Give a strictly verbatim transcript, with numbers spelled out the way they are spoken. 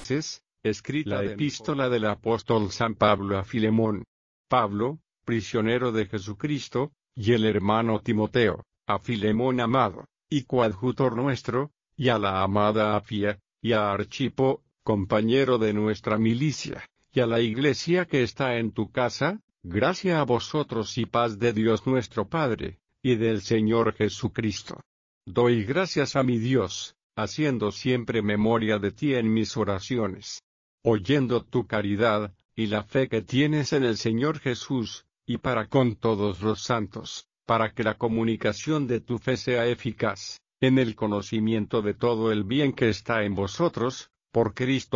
Escrita la epístola del apóstol San Pablo a Filemón. Pablo, prisionero de Jesucristo, y el hermano Timoteo, a Filemón amado, y coadjutor nuestro, y a la amada Apia, y a Archipo, compañero de nuestra milicia, y a la iglesia que está en tu casa, gracia a vosotros y paz de Dios nuestro Padre, y del Señor Jesucristo. Doy gracias a mi Dios, haciendo siempre memoria de ti en mis oraciones, oyendo tu caridad, y la fe que tienes en el Señor Jesús, y para con todos los santos, para que la comunicación de tu fe sea eficaz, en el conocimiento de todo el bien que está en vosotros, por Cristo